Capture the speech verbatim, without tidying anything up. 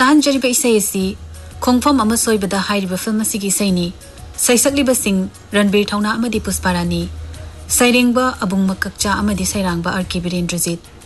ताहनजरिबा इसै असि खोंफम अमा सोइबदा हाइरिबा फिल्म असिगी इसैनी सैसक्लिबा सिंह रणबीर थौना अमदी पुष्पारानी सैरेंगबा अबुंग मककचा अमदी सैरांगबा आर के वीरेंद्रजीत